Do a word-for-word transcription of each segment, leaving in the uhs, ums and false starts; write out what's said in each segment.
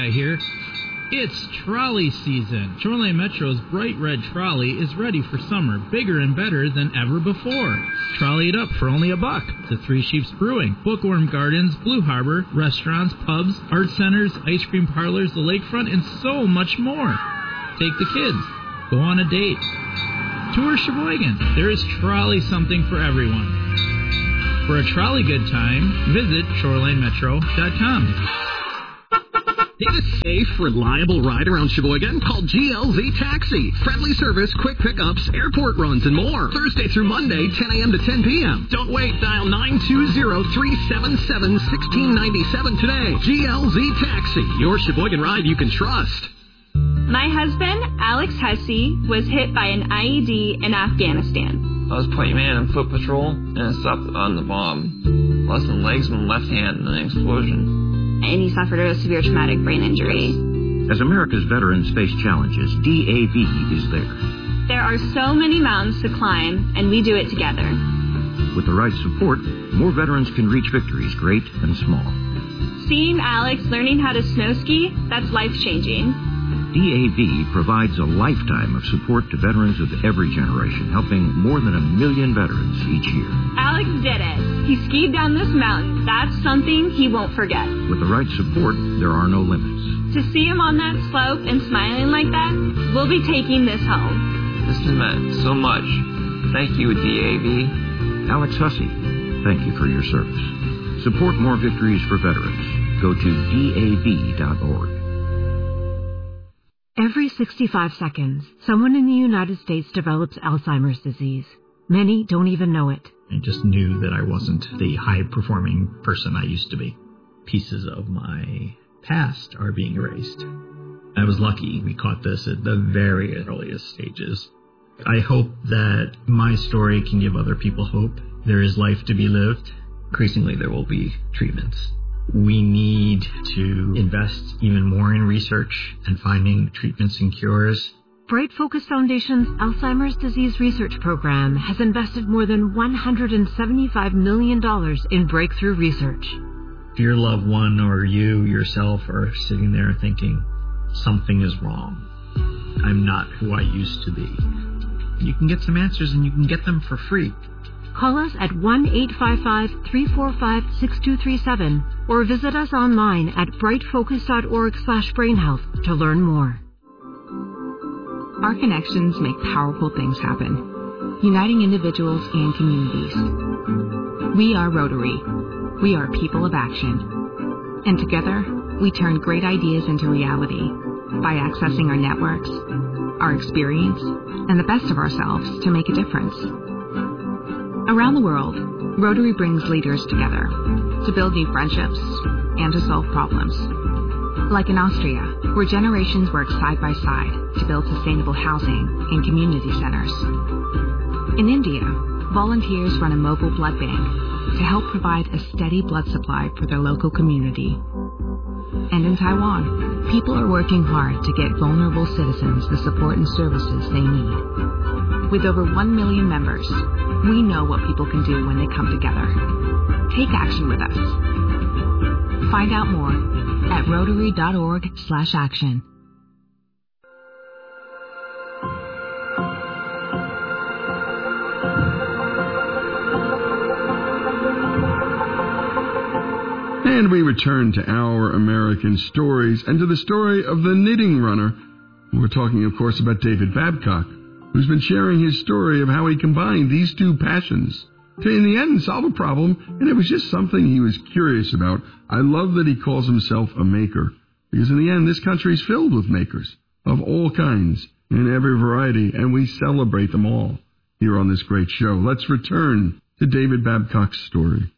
Here. It's trolley season. Shoreline Metro's bright red trolley is ready for summer, bigger and better than ever before. Trolley it up for only a buck to Three Sheeps Brewing, Bookworm Gardens, Blue Harbor, restaurants, pubs, art centers, ice cream parlors, the lakefront, and so much more. Take the kids. Go on a date. Tour Sheboygan. There is trolley something for everyone. For a trolley good time, visit shoreline metro dot com. Need a safe, reliable ride around Sheboygan? Call G L Z Taxi. Friendly service, quick pickups, airport runs, and more. Thursday through Monday, ten a.m. to ten p.m. Don't wait. Dial nine two zero, three seven seven, one six nine seven today. G L Z Taxi. Your Sheboygan ride you can trust. My husband, Alex Hussey, was hit by an I E D in Afghanistan. I was point man on foot patrol, and I stopped on the bomb. Lost my legs and my left hand in an explosion. And he suffered a severe traumatic brain injury. As America's Veterans face challenges, D A V is there. There are so many mountains to climb, and we do it together. With the right support, more veterans can reach victories, great and small. Seeing Alex learning how to snow ski, that's life-changing. D A V provides a lifetime of support to veterans of every generation, helping more than a million veterans each year. Alex did it. He skied down this mountain. That's something he won't forget. With the right support, there are no limits. To see him on that slope and smiling like that, we'll be taking this home. This has meant so much. Thank you, D A V. Alex Hussey, thank you for your service. Support more victories for veterans. Go to D A V dot org. Every sixty-five seconds, someone in the United States develops Alzheimer's disease. Many don't even know it. I just knew that I wasn't the high-performing person I used to be. Pieces of my past are being erased. I was lucky we caught this at the very earliest stages. I hope that my story can give other people hope. There is life to be lived. Increasingly, there will be treatments. We need to invest even more in research and finding treatments and cures. Bright Focus Foundation's Alzheimer's Disease Research Program has invested more than one hundred seventy-five million dollars in breakthrough research. If your loved one or you yourself are sitting there thinking, something is wrong, I'm not who I used to be, you can get some answers and you can get them for free. Call us at one eight five five, three four five, six two three seven or visit us online at brightfocus.org slash brainhealth to learn more. Our connections make powerful things happen, uniting individuals and communities. We are Rotary. We are people of action. And together, we turn great ideas into reality by accessing our networks, our experience, and the best of ourselves to make a difference. Around the world, Rotary brings leaders together to build new friendships and to solve problems. Like in Austria, where generations work side by side to build sustainable housing and community centers. In India, volunteers run a mobile blood bank to help provide a steady blood supply for their local community. And in Taiwan, people are working hard to get vulnerable citizens the support and services they need. With over one million members, we know what people can do when they come together. Take action with us. Find out more at rotary.org slash action. And we return to Our American Stories and to the story of the knitting runner. We're talking, of course, about David Babcock, who's been sharing his story of how he combined these two passions to, in the end, solve a problem, and it was just something he was curious about. I love that he calls himself a maker, because in the end, this country is filled with makers of all kinds, in every variety, and we celebrate them all here on this great show. Let's return to David Babcock's story.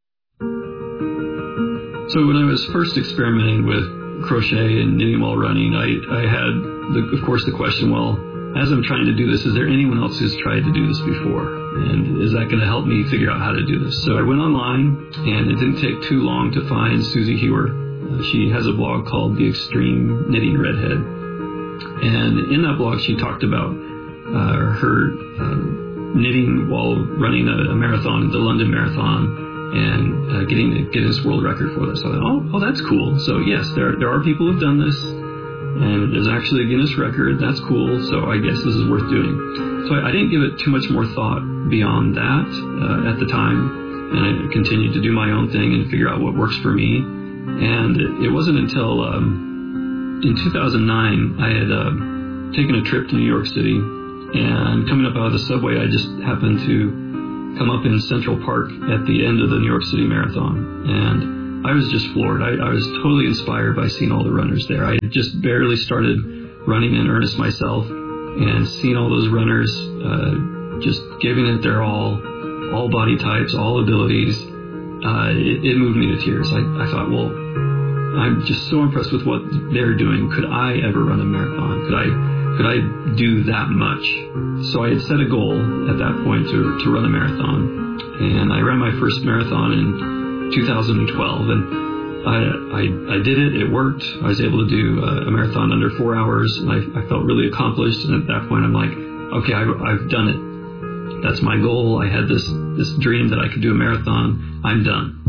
So when I was first experimenting with crochet and knitting while running, I, I had, the, of course, the question, well, as I'm trying to do this, is there anyone else who's tried to do this before? And is that going to help me figure out how to do this? So I went online, and it didn't take too long to find Susie Hewer. Uh, she has a blog called The Extreme Knitting Redhead. And in that blog, she talked about uh, her um, knitting while running a, a marathon, the London Marathon, and uh, getting the Guinness World Record for this. So I thought, oh, oh, that's cool. So yes, there there are people who've done this, and there's actually a Guinness record. That's cool. So I guess this is worth doing. So I, I didn't give it too much more thought beyond that uh, at the time, and I continued to do my own thing and figure out what works for me. And it, it wasn't until um, in two thousand nine I had uh, taken a trip to New York City, and coming up out of the subway, I just happened to come up in Central Park at the end of the New York City Marathon, and I was just floored. I, I was totally inspired by seeing all the runners there. I had just barely started running in earnest myself, and seeing all those runners uh, just giving it their all, all body types, all abilities, uh, it, it moved me to tears. I, I thought, well, I'm just so impressed with what they're doing. Could I ever run a marathon? Could I could I do that much? So I had set a goal at that point to, to run a marathon, and I ran my first marathon in two thousand twelve, and I, I, I did it. It worked. I was able to do a, a marathon under four hours, and I, I felt really accomplished. And at that point, I'm like, okay, I, I've done it. That's my goal. I had this, this dream that I could do a marathon. I'm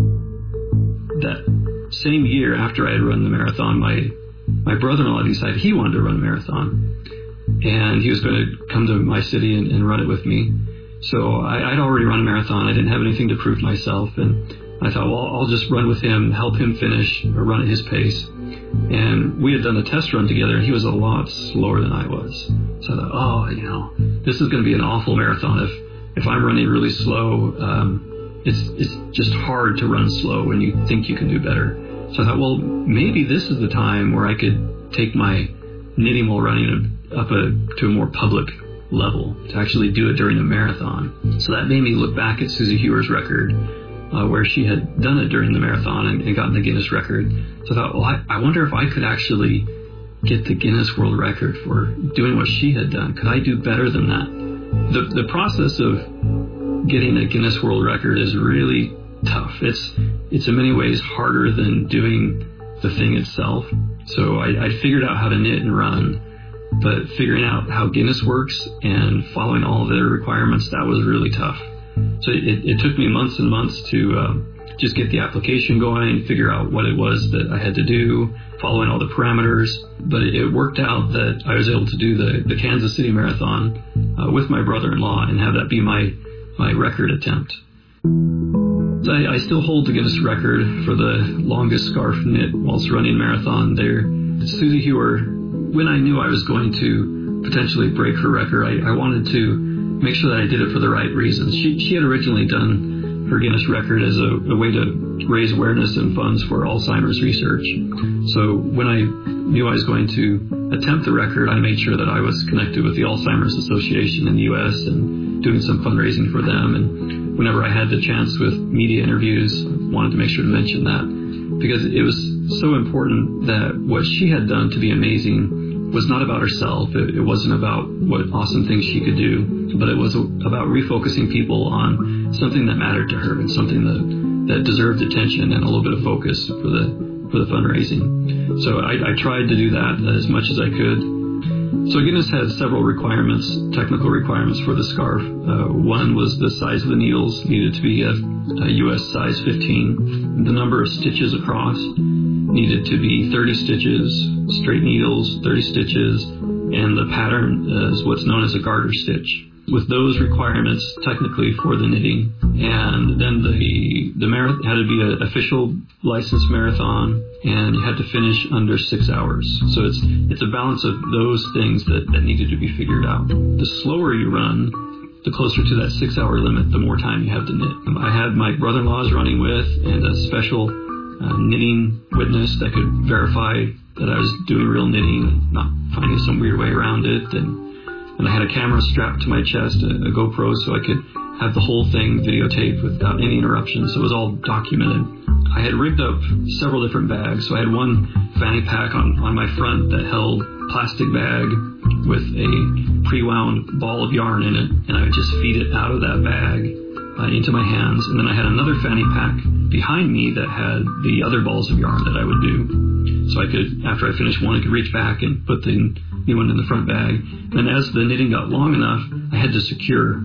done. That same year after I had run the marathon, my, my brother-in-law decided he wanted to run a marathon, and he was going to come to my city and, and run it with me. So I, I'd already run a marathon. I didn't have anything to prove myself, and I thought, well, I'll just run with him, help him finish, or run at his pace. And we had done a test run together, and he was a lot slower than I was. So I thought, oh, you know, this is going to be an awful marathon. If if I'm running really slow, um, it's it's just hard to run slow when you think you can do better. So I thought, well, maybe this is the time where I could take my knitting while running up a, to a more public level, to actually do it during a marathon. So that made me look back at Susie Hewer's record, uh, where she had done it during the marathon and, and gotten the Guinness record. So I thought, well, I, I wonder if I could actually get the Guinness World Record for doing what she had done. Could I do better than that? The, the process of getting a Guinness World Record is really tough. It's it's in many ways harder than doing the thing itself. So I, I figured out how to knit and run, but figuring out how Guinness works and following all of their requirements, that was really tough. So it, it took me months and months to uh, just get the application going, figure out what it was that I had to do, following all the parameters. But it, it worked out that I was able to do the, the Kansas City Marathon uh, with my brother-in-law and have that be my, my record attempt. So I, I still hold the Guinness record for the longest scarf knit whilst running a marathon there. Susie Hewer, when I knew I was going to potentially break her record, I, I wanted to make sure that I did it for the right reasons. She, she had originally done her Guinness record as a, a way to raise awareness and funds for Alzheimer's research. So when I knew I was going to attempt the record, I made sure that I was connected with the Alzheimer's Association in the U S and doing some fundraising for them. And whenever I had the chance with media interviews, I wanted to make sure to mention that, because it was so important that what she had done to be amazing was not about herself. It, it wasn't about what awesome things she could do, but it was about refocusing people on something that mattered to her and something that, that deserved attention and a little bit of focus for the for the fundraising. So I, I tried to do that as much as I could. So Guinness had several requirements, technical requirements for the scarf. Uh, one was the size of the needles needed to be a, a U S size fifteen. The number of stitches across needed to be thirty stitches, straight needles, thirty stitches, and the pattern is what's known as a garter stitch. With those requirements technically for the knitting, and then the the marathon had to be an official licensed marathon, and you had to finish under six hours. So it's it's a balance of those things that, that needed to be figured out. The slower you run, the closer to that six-hour limit, the more time you have to knit. I had my brother-in-laws running with, and a special uh, knitting witness that could verify that I was doing real knitting, not finding some weird way around it, and And I had a camera strapped to my chest, a, a GoPro, so I could have the whole thing videotaped without any interruptions. So it was all documented. I had rigged up several different bags. So I had one fanny pack on, on my front that held a plastic bag with a pre-wound ball of yarn in it. And I would just feed it out of that bag uh, into my hands. And then I had another fanny pack behind me that had the other balls of yarn that I would do. So I could, after I finished one, I could reach back and put the new one in the front bag. And as the knitting got long enough, I had to secure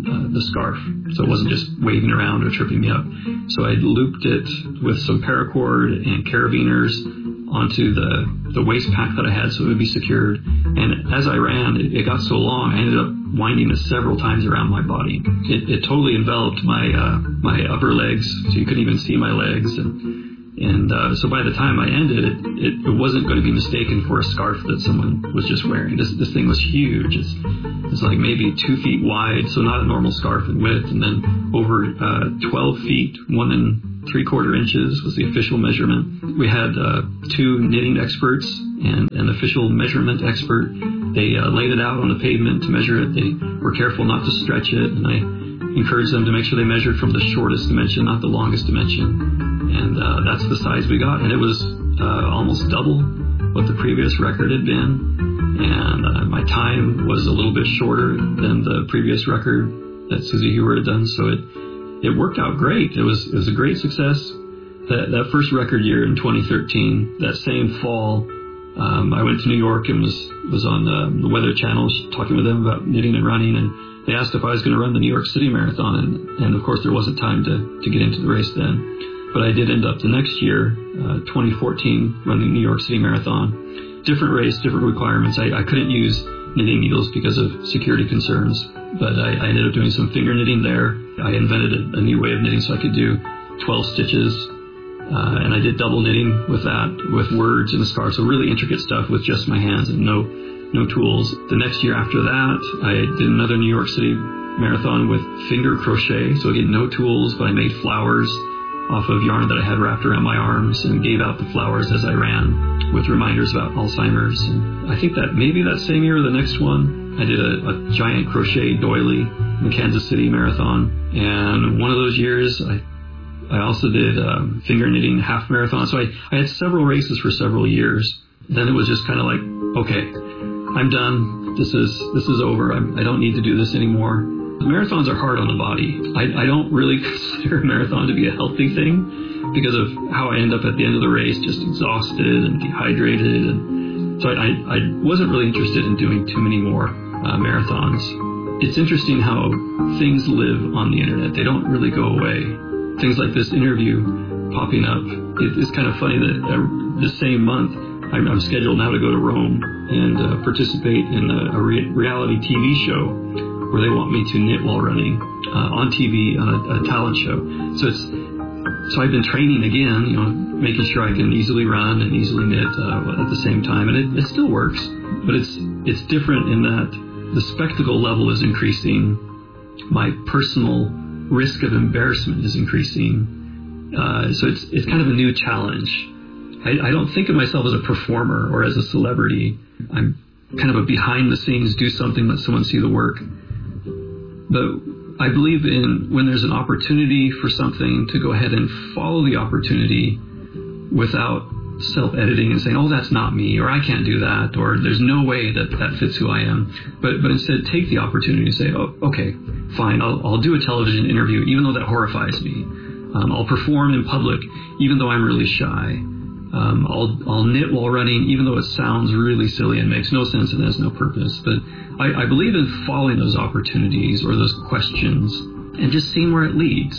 uh, the scarf, so it wasn't just waving around or tripping me up. So I looped it with some paracord and carabiners onto the, the waist pack that I had so it would be secured. And as I ran, it, it got so long, I ended up winding it several times around my body. It, it totally enveloped my uh, my upper legs, so you couldn't even see my legs. And and uh, so by the time I ended, it, it, it wasn't going to be mistaken for a scarf that someone was just wearing. This this thing was huge. It's, it's like maybe two feet wide, so not a normal scarf in width, and then over uh, twelve feet, one and three quarter inches was the official measurement. We had uh, two knitting experts and an official measurement expert. They uh, laid it out on the pavement to measure it. They were careful not to stretch it, and I encouraged them to make sure they measured from the shortest dimension, not the longest dimension. And uh, that's the size we got, and it was uh, almost double what the previous record had been. And uh, my time was a little bit shorter than the previous record that Susie Hewer had done, so it it worked out great. It was it was a great success. That that first record year in twenty thirteen, that same fall, um, I went to New York and was was on the, the Weather Channel talking with them about knitting and running, and they asked if I was going to run the New York City Marathon, and, and of course there wasn't time to, to get into the race then. But I did end up the next year, uh, twenty fourteen, running the New York City Marathon. Different race, different requirements. I, I couldn't use knitting needles because of security concerns, but I, I ended up doing some finger knitting there. I invented a, a new way of knitting so I could do twelve stitches, uh, and I did double knitting with that, with words in the scarf, so really intricate stuff with just my hands and no no tools. The next year after that, I did another New York City Marathon with finger crochet, so again, no tools, but I made flowers off of yarn that I had wrapped around my arms and gave out the flowers as I ran with reminders about Alzheimer's. And I think that maybe that same year or the next one, I did a, a giant crochet doily in the Kansas City Marathon. And one of those years, I I also did um, finger knitting half marathon. So I, I had several races for several years. Then it was just kind of like, okay, I'm done. This is this is over. I'm, I don't need to do this anymore. Marathons are hard on the body. I, I don't really consider a marathon to be a healthy thing because of how I end up at the end of the race, just exhausted and dehydrated. And so I, I wasn't really interested in doing too many more uh, marathons. It's interesting how things live on the internet. They don't really go away. Things like this interview popping up. It, it's kind of funny that uh, this same month, I'm, I'm scheduled now to go to Rome and uh, participate in a, a re- reality T V show where they want me to knit while running uh, on T V on a, a talent show. So it's so I've been training again, you know, making sure I can easily run and easily knit uh, at the same time, and it, it still works, but it's it's different in that the spectacle level is increasing, my personal risk of embarrassment is increasing, uh, so it's it's kind of a new challenge. I, I don't think of myself as a performer or as a celebrity. I'm kind of a behind the scenes, do something, let someone see the work. But I believe in when there's an opportunity for something to go ahead and follow the opportunity without self-editing and saying, oh, that's not me, or I can't do that, or there's no way that that fits who I am. But but instead take the opportunity and say, oh, okay, fine, I'll, I'll do a television interview, even though that horrifies me. Um, I'll perform in public, even though I'm really shy. Um, I'll, I'll knit while running, even though it sounds really silly and makes no sense and has no purpose. But I, I believe in following those opportunities or those questions and just seeing where it leads.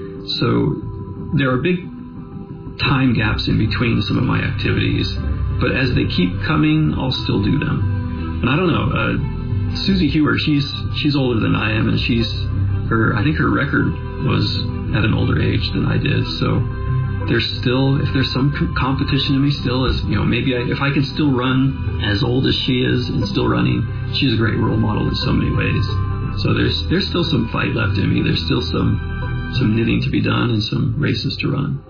So there are big time gaps in between some of my activities, but as they keep coming, I'll still do them. And I don't know, uh, Susie Hewer, she's she's older than I am, and she's her. I think her record was at an older age than I did. So there's still, if there's some competition in me still, as you know, maybe I, if I can still run as old as she is and still running, she's a great role model in so many ways. So there's there's still some fight left in me. There's still some some knitting to be done and some races to run.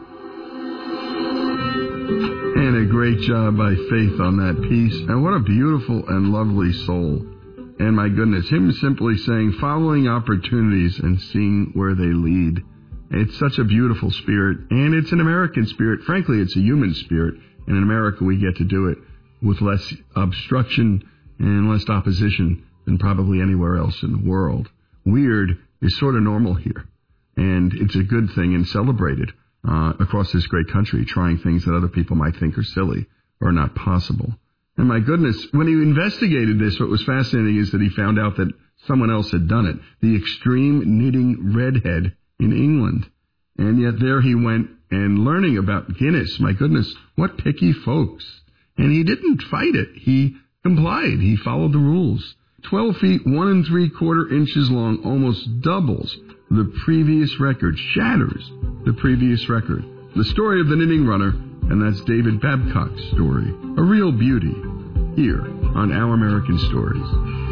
And a great job by Faith on that piece. And what a beautiful and lovely soul. And my goodness, him simply saying, following opportunities and seeing where they lead. It's such a beautiful spirit. And it's an American spirit. Frankly, it's a human spirit. And in America, we get to do it with less obstruction and less opposition than probably anywhere else in the world. Weird is sort of normal here. And it's a good thing and celebrated. Uh, across this great country, trying things that other people might think are silly or not possible. And my goodness, when he investigated this, what was fascinating is that he found out that someone else had done it, the extreme knitting redhead in England. And yet there he went and learning about Guinness. My goodness, what picky folks. And he didn't fight it. He complied. He followed the rules. twelve feet, one and three quarter inches long, almost doubles the previous record, shatters the previous record. The story of the knitting runner, and that's David Babcock's story. A real beauty here on Our American Stories.